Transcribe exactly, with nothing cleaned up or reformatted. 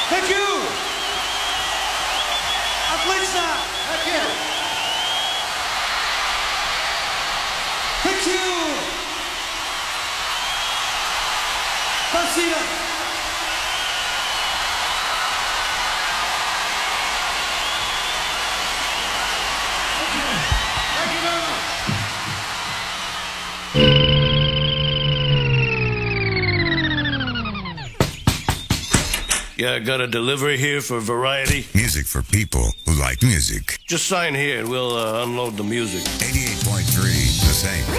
Thank you. Отлично. Thank you. Thank you. Спасибо. Thank you very much. Yeah, I got a delivery here for Variety. Music for people who like music. Just sign here and we'll uh, unload the music. eighty-eight point three, The Same.